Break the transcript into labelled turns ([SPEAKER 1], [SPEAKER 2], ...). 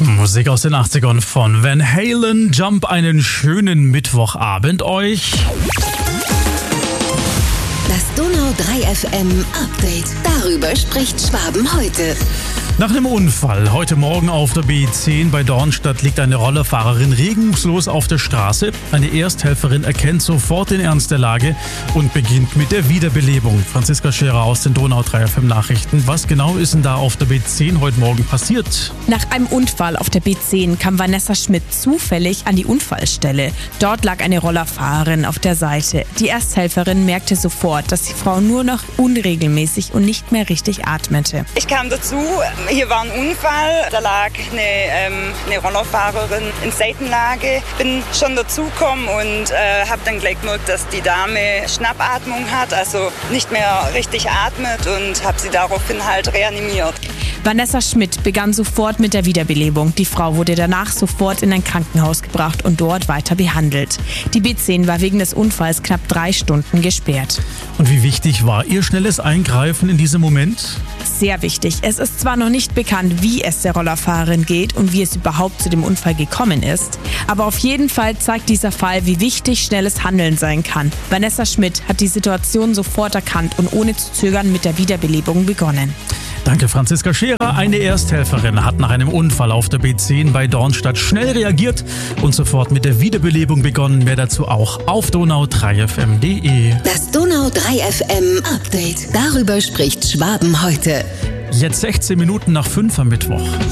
[SPEAKER 1] Musik aus den 80ern von Van Halen. Jump, einen schönen Mittwochabend euch.
[SPEAKER 2] Das Donau 3 FM Update. Darüber spricht Schwaben heute.
[SPEAKER 1] Nach einem Unfall heute Morgen auf der B10 bei Dornstadt liegt eine Rollerfahrerin regungslos auf der Straße. Eine Ersthelferin erkennt sofort den Ernst der Lage und beginnt mit der Wiederbelebung. Franziska Scherer aus den Donau 3 FM Nachrichten. Was genau ist denn da auf der B10 heute Morgen passiert?
[SPEAKER 3] Nach einem Unfall auf der B10 kam Vanessa Schmidt zufällig an die Unfallstelle. Dort lag eine Rollerfahrerin auf der Seite. Die Ersthelferin merkte sofort, dass die Frau nur noch unregelmäßig und nicht mehr richtig atmete.
[SPEAKER 4] Ich kam dazu, hier war ein Unfall, da lag eine Rollerfahrerin in Seitenlage. Bin schon dazugekommen und habe dann gleich gemerkt, dass die Dame Schnappatmung hat, also nicht mehr richtig atmet, und habe sie daraufhin halt reanimiert.
[SPEAKER 3] Vanessa Schmidt begann sofort mit der Wiederbelebung. Die Frau wurde danach sofort in ein Krankenhaus gebracht und dort weiter behandelt. Die B10 war wegen des Unfalls knapp 3 Stunden gesperrt.
[SPEAKER 1] Und wie wichtig war Ihr schnelles Eingreifen in diesem Moment?
[SPEAKER 3] Sehr wichtig. Es ist zwar noch nicht bekannt, wie es der Rollerfahrerin geht und wie es überhaupt zu dem Unfall gekommen ist, aber auf jeden Fall zeigt dieser Fall, wie wichtig schnelles Handeln sein kann. Vanessa Schmidt hat die Situation sofort erkannt und ohne zu zögern mit der Wiederbelebung begonnen.
[SPEAKER 1] Danke, Franziska Scherer. Eine Ersthelferin hat nach einem Unfall auf der B10 bei Dornstadt schnell reagiert und sofort mit der Wiederbelebung begonnen. Mehr dazu auch auf donau3fm.de.
[SPEAKER 2] Das Donau 3 FM Update. Darüber spricht Schwaben heute.
[SPEAKER 1] Jetzt 16 Minuten nach 5 am Mittwoch.